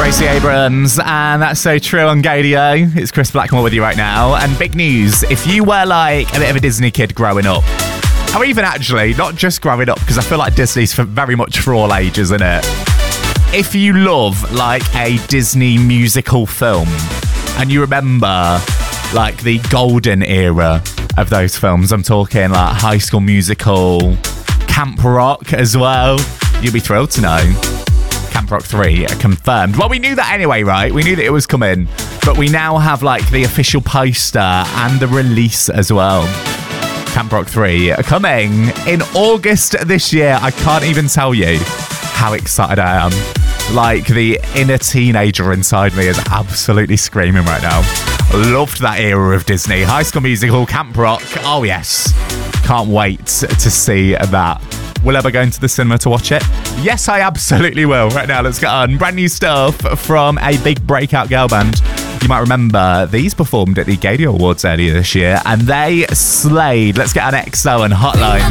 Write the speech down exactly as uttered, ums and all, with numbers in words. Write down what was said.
Gracie Abrams, and That's So True on Gadio. It's Chris Blackmore with you right now. And big news, if you were like a bit of a Disney kid growing up, or even actually not just growing up, because I feel like Disney's for very much for all ages, isn't it? If you love like a Disney musical film and you remember like the golden era of those films, I'm talking like High School Musical, Camp Rock as well, you'll be thrilled to know Camp Rock three are confirmed. Well, we knew that anyway, right? We knew that it was coming, but we now have like the official poster and the release as well. Camp Rock three are coming in August this year. I can't even tell you how excited I am. Like the inner teenager inside me is absolutely screaming right now. Loved that era of Disney. High School Musical, Camp Rock. Oh yes. Can't wait to see that. Will I ever go into the cinema to watch it? Yes, I absolutely will. Right now, let's get on. Brand new stuff from a big breakout girl band. You might remember these performed at the Gadio Awards earlier this year, and they slayed. Let's get on X O and Hotline.